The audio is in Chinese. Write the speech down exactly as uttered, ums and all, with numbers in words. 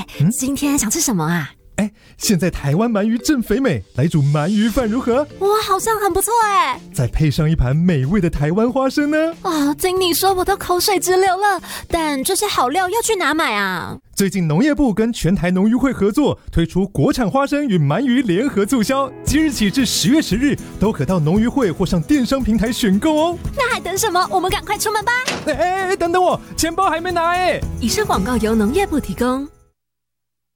嗯、今天想吃什么啊？ 哎，现在台湾鳗鱼正肥美，来煮鳗鱼饭如何？ 哇，好像很不错哎！ 再配上一盘美味的台湾花生呢？ 啊，听你说我都口水直流了。但这些好料要去哪买啊？ 最近农业部跟全台农渔会合作，推出国产花生与鳗鱼联合促销，即日起至十月十日，都可到农渔会或上电商平台选购哦。 那还等什么？我们赶快出门吧！ 哎哎哎，等等我，钱包还没拿哎！ 以上广告由农业部提供。